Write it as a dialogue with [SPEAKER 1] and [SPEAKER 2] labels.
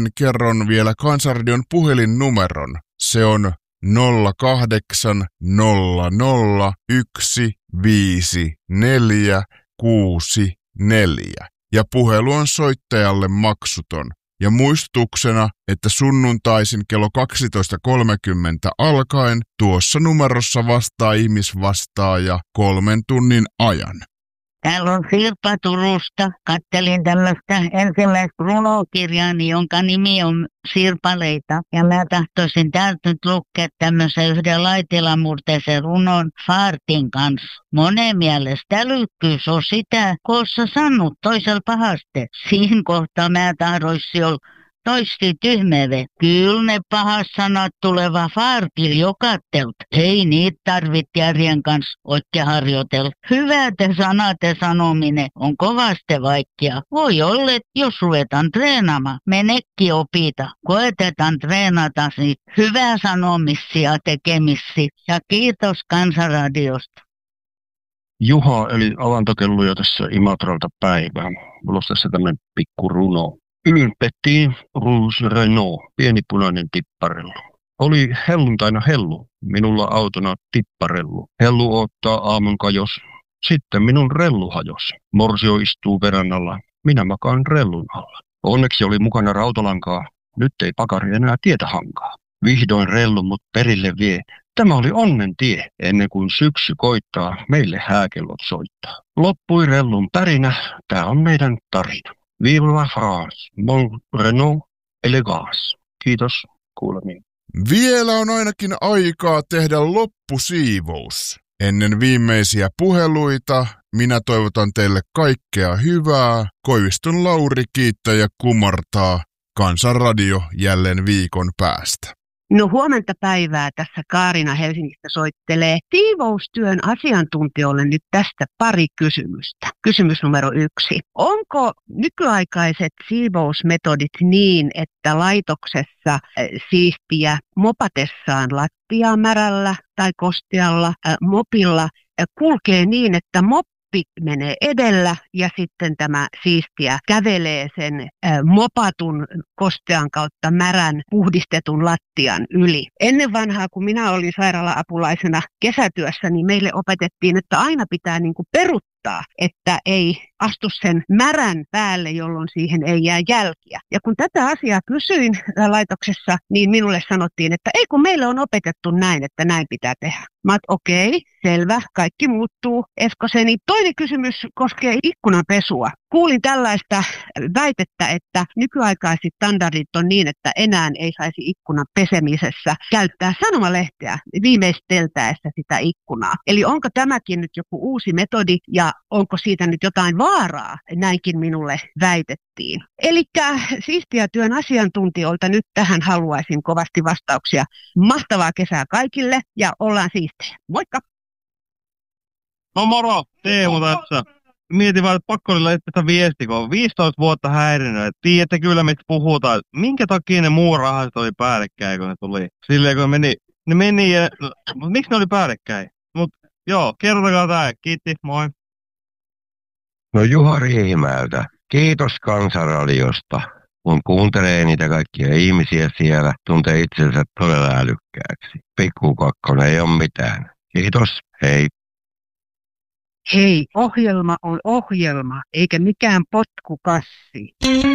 [SPEAKER 1] kerron vielä Kansanradion puhelinnumeron. Se on 0800 15464 ja puhelu on soittajalle maksuton. Ja muistutuksena, että sunnuntaisin kello 12.30 alkaen tuossa numerossa vastaa ihmisvastaaja 3 tunnin ajan.
[SPEAKER 2] Täällä on Sirpa Turusta. Kattelin tämmöistä ensimmäistä runokirjaani, jonka nimi on Sirpaleita. Ja mä tahtoisin täältä nyt lukea tämmöisen yhden laitilamurteisen runon Faartin kanssa. Monen mielestä älykkyys on sitä, koossa sanot toisella pahaste. Siinä kohtaa mä tahdoisin olla toisti tyhmeve. Kyllä ne pahas sanat tuleva Faartil jokattelt. Ei niitä tarvit järjen kanssa oikein harjoitella. Hyvät sanat ja sanominen on kovasti vaikea. Voi olla, että jos ruvetaan treenaamaan, menekki opita. Koetetaan treenata niitä hyvää sanomisia tekemisiä. Ja kiitos Kansanradiosta.
[SPEAKER 3] Juha eli avantokelluja tässä Imatralta päivää. Mulla olisi tässä tämmöinen pikku runo. Un petit rouge Renault, pieni punainen tipparellu. Oli helluntaina hellu, minulla autona tipparellu. Hellu ottaa aamun kajos, sitten minun rellu hajos. Morsio istuu verannalla, minä makaan rellun alla. Onneksi oli mukana rautalankaa, nyt ei pakari enää tietä hankaa. Vihdoin rellu mut perille vie. Tämä oli onnen tie, ennen kuin syksy koittaa, meille hääkellot soittaa. Loppui rellun pärinä, tää on meidän tarina. Vive la France, mon Renault élégance. Kiitos, kuulemiin.
[SPEAKER 1] Vielä on ainakin aikaa tehdä loppusiivous. Ennen viimeisiä puheluita minä toivotan teille kaikkea hyvää. Koiviston Lauri kiittää ja kumartaa. Kansanradio jälleen viikon päästä.
[SPEAKER 4] No huomenta päivää, tässä Kaarina Helsingistä soittelee siivoustyön asiantuntijoille nyt tästä pari kysymystä. Kysymys numero 1. Onko nykyaikaiset siivousmetodit niin, että laitoksessa siistiä mopatessaan lattiaa märällä tai kostealla mopilla kulkee niin, että moppi menee edellä ja sitten tämä siistiä kävelee sen mopatun kostean kautta märän puhdistetun lattian yli. Ennen vanhaa, kun minä olin sairaala-apulaisena kesätyössä, niin meille opetettiin, että aina pitää peruuttaa, että ei astu sen märän päälle, jolloin siihen ei jää jälkiä. Ja kun tätä asiaa kysyin laitoksessa, niin minulle sanottiin, että ei kun meille on opetettu näin, että näin pitää tehdä. Mä oon, okei, selvä, kaikki muuttuu. Eskoseni. Toinen kysymys koskee ikkunanpesua. Kuulin tällaista väitettä, että nykyaikaiset standardit on niin, että enää ei saisi ikkunan pesemisessä käyttää sanomalehteä viimeisteltäessä sitä ikkunaa. Eli onko tämäkin nyt joku uusi metodi ja onko siitä nyt jotain vaaraa? Näinkin minulle väitettiin. Eli siistiä työn asiantuntijoilta nyt tähän haluaisin kovasti vastauksia. Mahtavaa kesää kaikille ja ollaan siistejä. Moikka!
[SPEAKER 5] No moro, Teemu tässä. Mietin vaan, että pakko oli laittaa viesti, kun on 15 vuotta häirinyt. Tiedätte kyllä, mistä puhutaan. Minkä takia ne muurahaiset oli päällekkäin, kun ne tuli? Silleen, kun ne meni ja... Miksi ne oli päällekkäin? Mut joo, kertokaa tää. Kiitti, moi.
[SPEAKER 6] No Juha Riihimäeltä. Kiitos Kansanradiosta. Kun kuuntelee niitä kaikkia ihmisiä siellä, tuntee itsensä todella älykkääksi. Pikku kakkonen ei ole mitään. Kiitos, hei.
[SPEAKER 4] Hei, ohjelma on ohjelma, eikä mikään potkukassi.